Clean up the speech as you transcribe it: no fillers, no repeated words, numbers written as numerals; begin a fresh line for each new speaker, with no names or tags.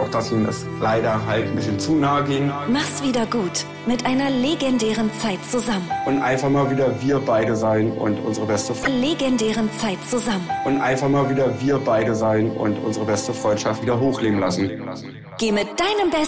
auch, dass ihm das leider halt ein bisschen zu nahe ging.
Mach's wieder gut mit einer legendären Zeit zusammen.
Und einfach mal wieder wir beide sein und unsere beste
Legendären Zeit zusammen.
Und einfach mal wieder wir beide sein und unsere beste Freundschaft wieder hochleben lassen.
Geh mit deinem